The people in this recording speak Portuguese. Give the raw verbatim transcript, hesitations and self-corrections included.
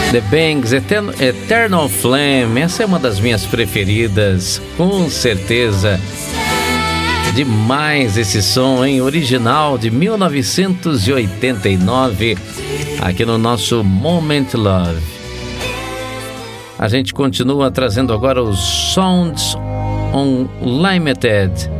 The Bangs, Eternal, Eternal Flame. Essa é uma das minhas preferidas, com certeza. Demais esse som, hein? Original de mil novecentos e oitenta e nove, aqui no nosso Moment Love. A gente continua trazendo agora os Sounds Unlimited.